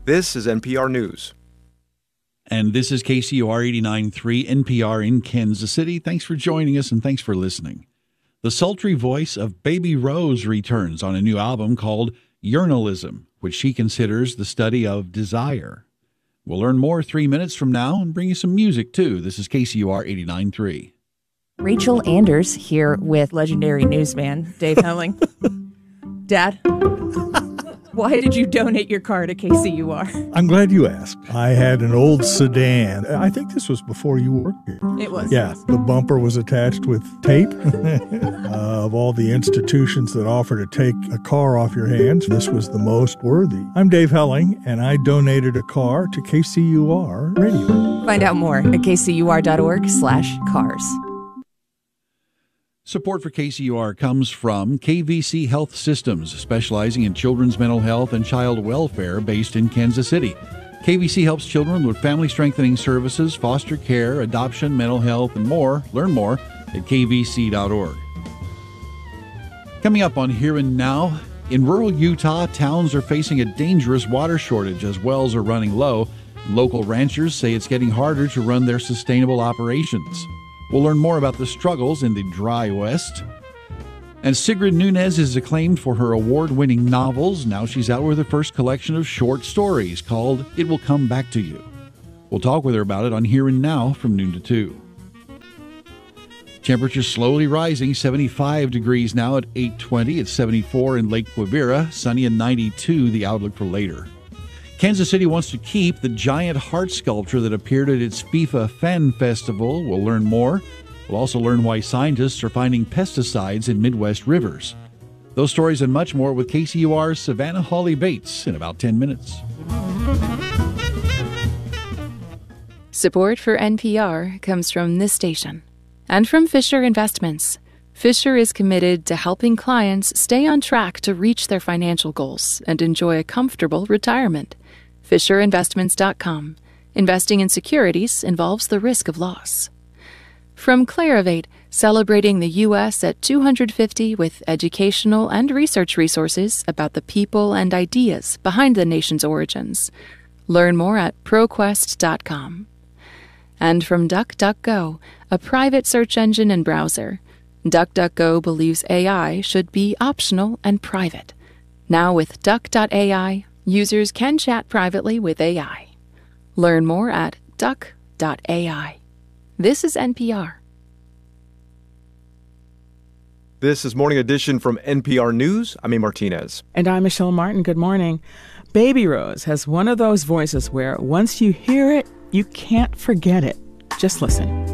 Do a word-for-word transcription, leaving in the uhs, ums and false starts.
This is N P R News. And this is K C U R eighty-nine point three N P R in Kansas City. Thanks for joining us and thanks for listening. The sultry voice of Baby Rose returns on a new album called Yearnalism, which she considers the study of desire. We'll learn more three minutes from now and bring you some music, too. This is K C U R eighty-nine point three. Rachel Anders here with legendary newsman Dave Helling. Dad, why did you donate your car to K C U R? I'm glad you asked. I had an old sedan. I think this was before you worked here. It was. Yeah, the bumper was attached with tape. uh, of all the institutions that offer to take a car off your hands, this was the most worthy. I'm Dave Helling, and I donated a car to K C U R Radio. Find out more at k c u r dot org slash cars. Support for K C U R comes from K V C Health Systems, specializing in children's mental health and child welfare based in Kansas City. K V C helps children with family-strengthening services, foster care, adoption, mental health, and more. Learn more at k v c dot org. Coming up on Here and Now, in rural Utah, towns are facing a dangerous water shortage as wells are running low. Local ranchers say it's getting harder to run their sustainable operations. We'll learn more about the struggles in the dry West. And Sigrid Nunez is acclaimed for her award-winning novels. Now she's out with her first collection of short stories called It Will Come Back to You. We'll talk with her about it on Here and Now from noon to two. Temperatures slowly rising, seventy-five degrees now at eight twenty. It's seventy-four in Lake Quivira, sunny and ninety-two, the outlook for later. Kansas City wants to keep the giant heart sculpture that appeared at its FIFA Fan Festival. We'll learn more. We'll also learn why scientists are finding pesticides in Midwest rivers. Those stories and much more with K C U R's Savannah Hawley Bates in about ten minutes. Support for N P R comes from this station and from Fisher Investments. Fisher is committed to helping clients stay on track to reach their financial goals and enjoy a comfortable retirement. Fisher Investments dot com. Investing in securities involves the risk of loss. From Clarivate, celebrating the U S at two hundred fifty with educational and research resources about the people and ideas behind the nation's origins. Learn more at ProQuest dot com. And from DuckDuckGo, a private search engine and browser. DuckDuckGo believes A I should be optional and private. Now with Duck dot A I, users can chat privately with A I. Learn more at Duck dot A I. This is N P R. This is Morning Edition from N P R News. I'm A. Martinez. And I'm Michelle Martin. Good morning. Baby Rose has one of those voices where once you hear it, you can't forget it. Just listen.